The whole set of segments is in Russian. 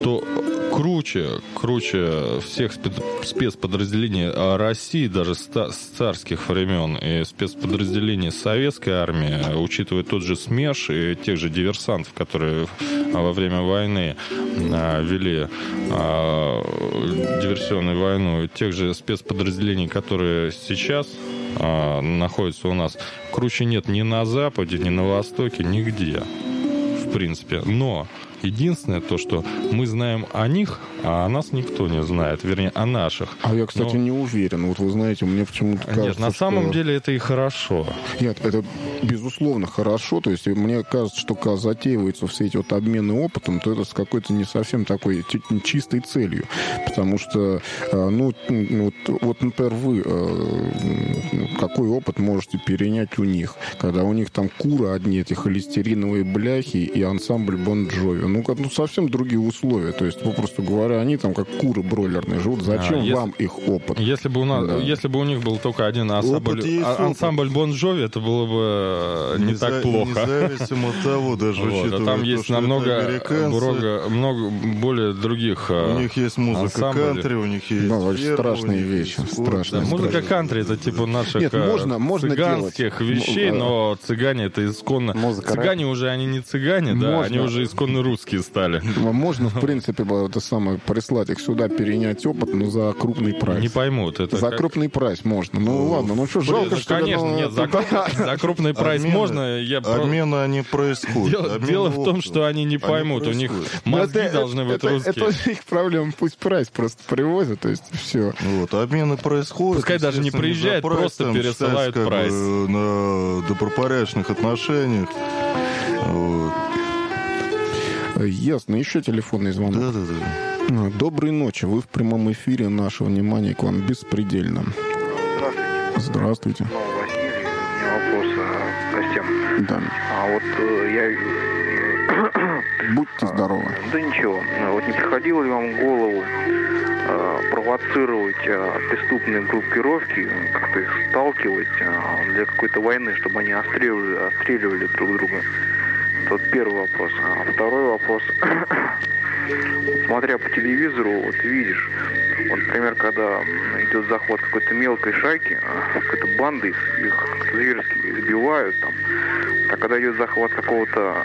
то круче всех спецподразделений России, даже с царских времен, и спецподразделений советской армии, учитывая тот же СМЕРШ и тех же диверсантов, которые во время войны вели диверсионную войну, и тех же спецподразделений, которые сейчас находятся у нас, круче нет ни на Западе, ни на Востоке, нигде, в принципе. Но единственное то, что мы знаем о них, а о нас никто не знает, вернее, о наших. А я, кстати, не уверен. Вот вы знаете, мне почему-то кажется, нет, на самом деле это и хорошо. Нет, это безусловно хорошо. То есть мне кажется, что когда затеиваются все эти вот обмены опытом, то это с какой-то не совсем такой чистой целью. Потому что, вот, например, вы какой опыт можете перенять у них, когда у них там куры одни, эти холестериновые бляхи и ансамбль Бон Джови. Совсем другие условия. То есть, попросту говоря, они там как куры бройлерные живут. Зачем вам их опыт? Если бы у них был только один ансамбль Бон Джови, это было бы не так плохо. Независимо от того, даже учитывая там есть намного более других у них есть музыка кантри, у них есть страшные вещи. Музыка кантри — это типа наших цыганских вещей, но цыгане — это исконно... Цыгане уже, они не цыгане, да, они уже исконно русские стали. Можно, в принципе, прислать их сюда, перенять опыт, но за крупный прайс. Не поймут. За крупный прайс можно. Ладно, что, жалко, что ли? Конечно, нет, за крупный прайс можно. Обмены они происходят. Дело в том, что они не поймут. У них мозги должны быть русские. Это их проблема. Пусть прайс просто привозят, то есть все. Обмены происходят. Пускай даже не приезжает, просто пересылают прайс. На добропорядочных отношениях. Ясно. Еще телефонный звонок. Да. Доброй ночи. Вы в прямом эфире. Наше внимание к вам беспредельно. Здравствуйте. Василий, у меня вопрос к гостям. Да. Будьте здоровы. Да ничего. Вот не приходило ли вам в голову провоцировать преступные группировки, как-то их сталкивать для какой-то войны, чтобы они отстреливали друг друга? Это вот первый вопрос. А второй вопрос. Смотря по телевизору, вот видишь, вот, например, когда идет захват какой-то мелкой шайки, какой-то банды, их зверски избивают там, а когда идет захват какого-то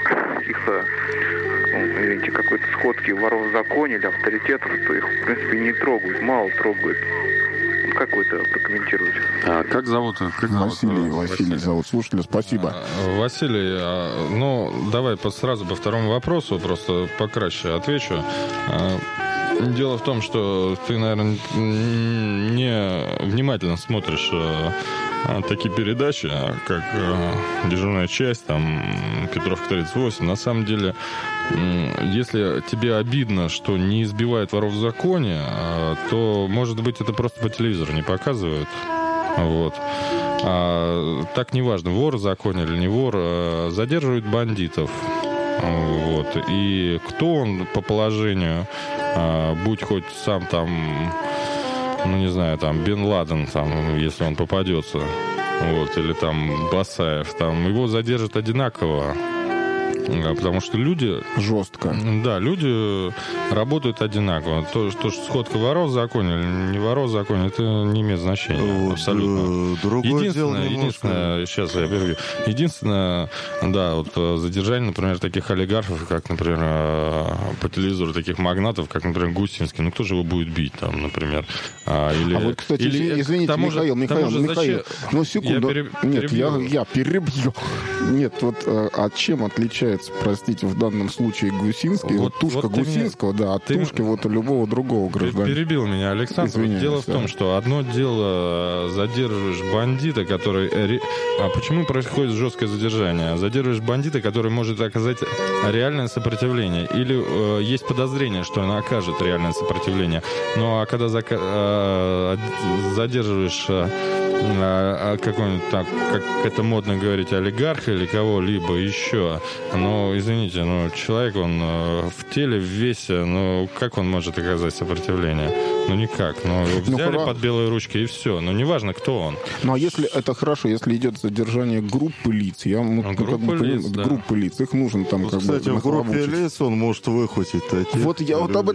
какой-то сходки воров в законе или авторитетов, то их, в принципе, не трогают, мало трогают. Как вы это прокомментируете? Как зовут? Василий зовут. Слушателя, спасибо. Василий, давай сразу по второму вопросу, просто покраще отвечу. Дело в том, что ты, наверное, не внимательно смотришь такие передачи, как «Дежурная часть», там, «Петровка 38». На самом деле, если тебе обидно, что не избивают воров в законе, то, может быть, это просто по телевизору не показывают. Вот. Так неважно, вор в законе или не вор, задерживают бандитов. Вот. И кто он по положению, будь хоть сам там, не знаю, там, Бен Ладен, там, если он попадется, вот, или там Басаев, там, его задержат одинаково. Потому что люди... Жестко. Да, люди работают одинаково. То, что сходка воров в законе или не воров в законе, это не имеет значения. Абсолютно. Единственное, сейчас я перебью. Единственное, да, вот задержание, например, таких олигархов, как, например, по телевизору, таких магнатов, как, например, Гусинский. Ну, кто же его будет бить, там, например? Вот, кстати, извините, Михаил, ну, секунду. Я перебью. Нет, вот чем отличается, простите, в данном случае Гусинский, вот тушка Гусинского, от тушки любого другого гражданина? Перебил меня, Александр. Извиняюсь, дело в том, что одно дело задерживаешь бандита, который... А почему происходит жесткое задержание? Задерживаешь бандита, который может оказать реальное сопротивление. Или есть подозрение, что он окажет реальное сопротивление. Ну, а когда задерживаешь какой-нибудь так, как это модно говорить, олигарха или кого-либо еще. Но, извините, человек, он в теле, в весе, как он может оказать сопротивление? Никак. Взяли под белые ручки и все. Неважно, кто он. А если это хорошо, если идет задержание группы лиц, группы лиц, их нужно там кстати, в группе лиц он может выхватить таких. Вот я об